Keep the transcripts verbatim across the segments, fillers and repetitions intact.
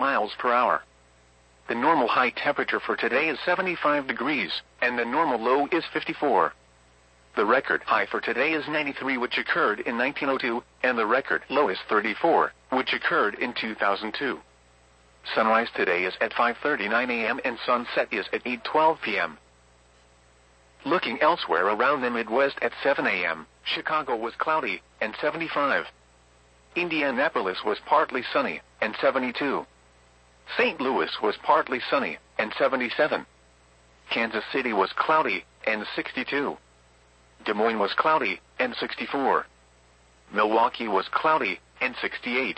miles per hour. The normal high temperature for today is seventy-five degrees, and the normal low is fifty-four. The record high for today is ninety-three, which occurred in nineteen oh two, and the record low is thirty-four, which occurred in two thousand two. Sunrise today is at five thirty-nine a m and sunset is at eight twelve p m Looking elsewhere around the Midwest at seven a m, Chicago was cloudy, and seventy-five. Indianapolis was partly sunny, and seventy-two. Saint Louis was partly sunny, and seventy-seven. Kansas City was cloudy, and sixty-two. Des Moines was cloudy, and sixty-four. Milwaukee was cloudy, and sixty-eight.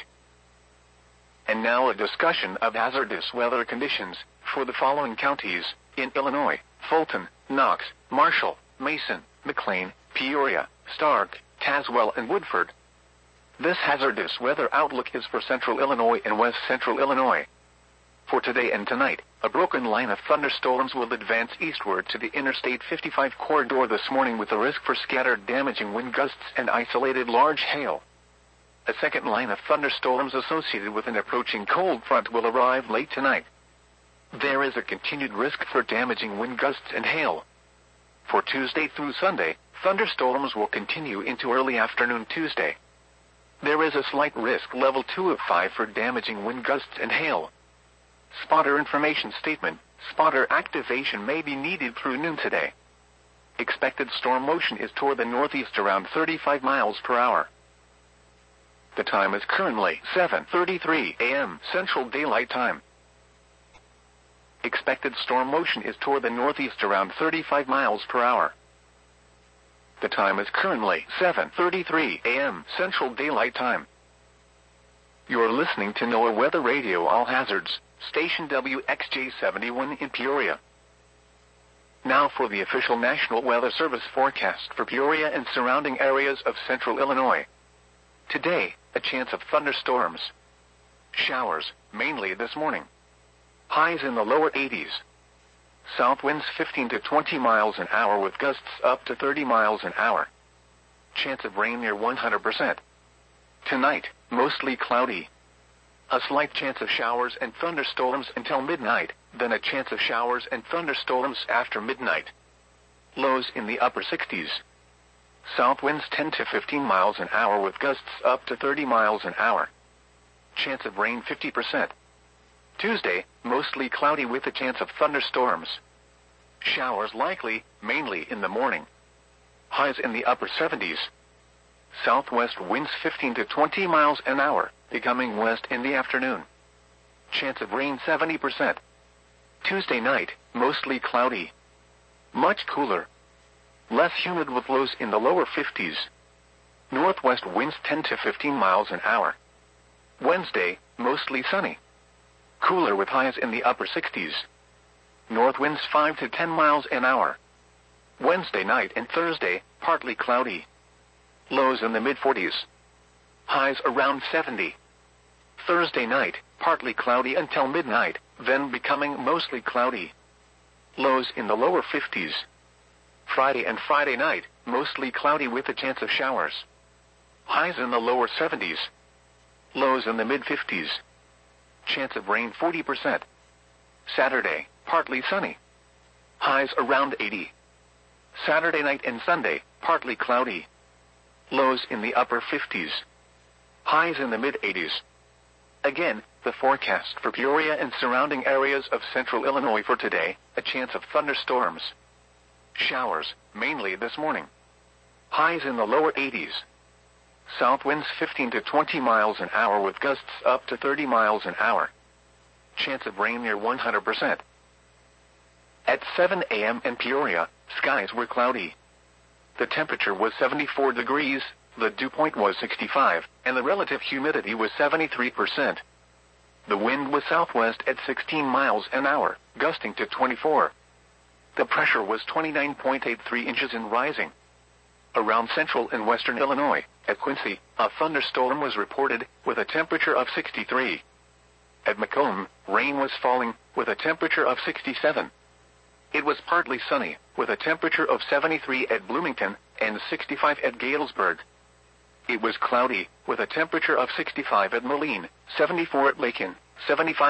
And now a discussion of hazardous weather conditions for the following counties in Illinois: Fulton, Knox, Marshall, Mason, McLean, Peoria, Stark, Tazewell, and Woodford. This hazardous weather outlook is for central Illinois and west central Illinois. For today and tonight, a broken line of thunderstorms will advance eastward to the Interstate fifty-five corridor this morning with a risk for scattered damaging wind gusts and isolated large hail. A second line of thunderstorms associated with an approaching cold front will arrive late tonight. There is a continued risk for damaging wind gusts and hail. For Tuesday through Sunday, thunderstorms will continue into early afternoon Tuesday. There is a slight risk level two of five for damaging wind gusts and hail. Spotter information statement: spotter activation may be needed through noon today. Expected storm motion is toward the northeast around thirty-five miles per hour. The time is currently seven thirty-three a m Central Daylight Time. Expected storm motion is toward the northeast around thirty-five miles per hour. The time is currently seven thirty-three a m Central Daylight Time. You're listening to NOAA Weather Radio All Hazards, station W X J seventy-one in Peoria. Now for the official National Weather Service forecast for Peoria and surrounding areas of central Illinois. Today, a chance of thunderstorms. Showers, mainly this morning. Highs in the lower eighties. South winds fifteen to twenty miles an hour with gusts up to thirty miles an hour. Chance of rain near one hundred percent. Tonight, mostly cloudy. A slight chance of showers and thunderstorms until midnight, then a chance of showers and thunderstorms after midnight. Lows in the upper sixties. South winds ten to fifteen miles an hour with gusts up to thirty miles an hour. Chance of rain fifty percent. Tuesday, mostly cloudy with a chance of thunderstorms. Showers likely, mainly in the morning. Highs in the upper seventies. Southwest winds fifteen to twenty miles an hour, becoming west in the afternoon. Chance of rain seventy percent. Tuesday night, mostly cloudy. Much cooler. Less humid with lows in the lower fifties. Northwest winds ten to fifteen miles an hour. Wednesday, mostly sunny. Cooler with highs in the upper sixties. North winds five to ten miles an hour. Wednesday night and Thursday, partly cloudy. Lows in the mid forties. Highs around seventy. Thursday night, partly cloudy until midnight, then becoming mostly cloudy. Lows in the lower fifties. Friday and Friday night, mostly cloudy with a chance of showers. Highs in the lower seventies. Lows in the mid fifties. Chance of rain forty percent. Saturday, partly sunny. Highs around eighty. Saturday night and Sunday, partly cloudy. Lows in the upper fifties. Highs in the mid eighties. Again, the forecast for Peoria and surrounding areas of central Illinois for today: a chance of thunderstorms. Showers, mainly this morning. Highs in the lower eighties. South winds fifteen to twenty miles an hour with gusts up to thirty miles an hour. Chance of rain near one hundred percent. At seven a m in Peoria, skies were cloudy. The temperature was seventy-four degrees, the dew point was sixty-five, and the relative humidity was seventy-three percent. The wind was southwest at sixteen miles an hour, gusting to twenty-four. The pressure was twenty-nine point eight three inches and rising. Around central and western Illinois, at Quincy, a thunderstorm was reported, with a temperature of sixty-three. At Macomb, rain was falling, with a temperature of sixty-seven. It was partly sunny, with a temperature of seventy-three at Bloomington, and sixty-five at Galesburg. It was cloudy, with a temperature of sixty-five at Moline, seventy-four at Macon, seventy-five